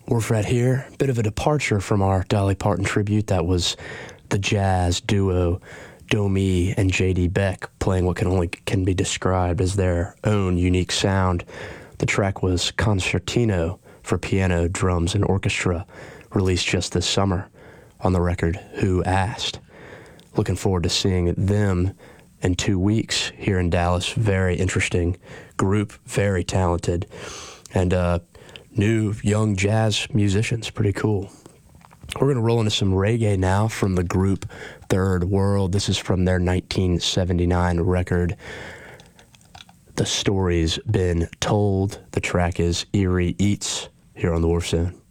Wharf Rat here. Bit of a departure from our Dolly Parton tribute. That was the jazz duo Domi and J.D. Beck playing what can be described as their own unique sound. The track was Concertino for piano, drums, and orchestra, released just this summer on the record Who Asked. Looking forward to seeing them in 2 weeks here in Dallas. Very interesting group, very talented, and new young jazz musicians. Pretty cool. We're going to roll into some reggae now from the group Third World. This is from their 1979 record, The Story's Been Told. The track is Eerie Eats, here on the Wharf Zone.